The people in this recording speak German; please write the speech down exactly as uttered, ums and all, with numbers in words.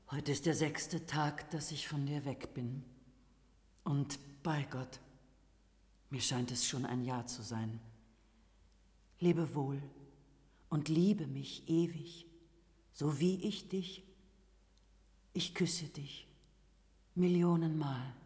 Heute ist der sechste Tag, dass ich von dir weg bin. Und bei Gott, mir scheint es schon ein Jahr zu sein. Lebe wohl und liebe mich ewig, so wie ich dich. Ich küsse dich Millionenmal.